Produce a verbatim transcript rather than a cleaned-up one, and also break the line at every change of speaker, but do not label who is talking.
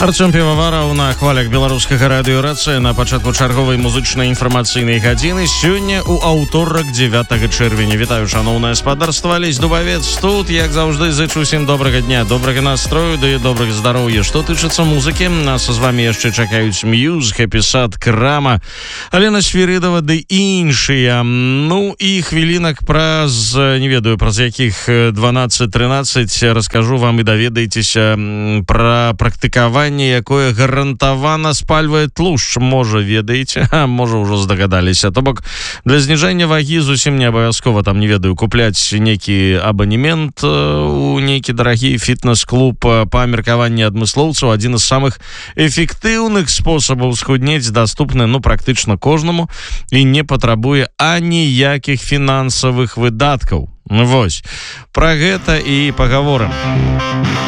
Артём Пивоваров на хвалях беларускага радыёрацыі на пачатку чарговай музычнай інфармацыйнай гадзіны. Сёння у аўторак дзевятага чэрвеня. Вітаю, шаноўнае спадарства, Лесь Дубавец тут, як заўжды, зычу усім добрага дня, добрага настрою, да і добрага здароўя. Што тычыцца музыкі, нас з вами яшчэ чакаюць Мьюз, Хэпі-Сад, Крама, Алена Свірыдова ды іншыя. Ну і хвілінак праз, не ведаю, праз якіх дванаццаць-трынаццаць раскажу вам і даведаецеся пра практыкаванне, якое гарантавана спальвае тлушч. Можа, ведаеце, а можа, ўжо здагадаліся. То бок, для зніжэння вагі зусім не абавязкова, там, не ведаю, купляць нейкі абанемент у нейкі дарагі фітнес-клуб. Па меркаванні адмыслоўцаў, адзін з самых эфектыўных спосабаў схуднець, даступны, ну, практычна кожнаму і не патрабуе аніякіх фінансавых выдаткаў. Вось, пра гэта і пагаворым.